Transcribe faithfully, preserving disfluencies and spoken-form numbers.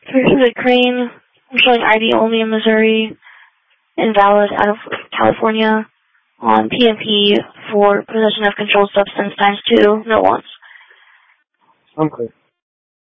Pacific Crane, I'm showing I D only in Missouri, invalid out of California, on P M P for possession of controlled substance times two, no wants. I'm clear.